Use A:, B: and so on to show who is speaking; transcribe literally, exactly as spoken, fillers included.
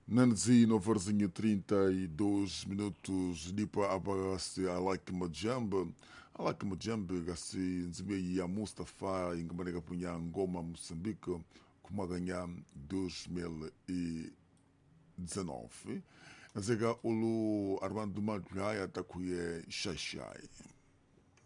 A: Nanzi, nove horas e trinta e dois minutos. Lipa Abarasti, I like Majamba. I like Majamba, Gassi, Nzime ya Mustafa, Ingamanega Punha, Ngoma, Moçambique, Kumaganya dois mil e dezenove. Nzega Ulu Armando Magraya Takuye Shashai.